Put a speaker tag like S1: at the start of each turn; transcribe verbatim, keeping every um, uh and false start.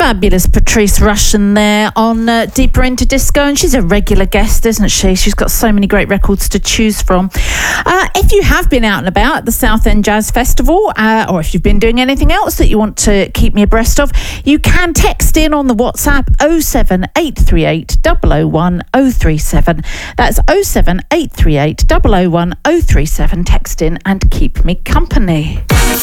S1: fabulous Patrice Rushen there on uh, Deeper Into Disco, and she's a regular guest, isn't she? She's got so many great records to choose from. Uh, if you have been out and about at the Southend Jazz Festival, uh, or if you've been doing anything else that you want to keep me abreast of, you can text in on the WhatsApp oh seven eight three eight, oh oh one, oh three seven. That's oh seven eight three eight, oh oh one, oh three seven. Text in and keep me company.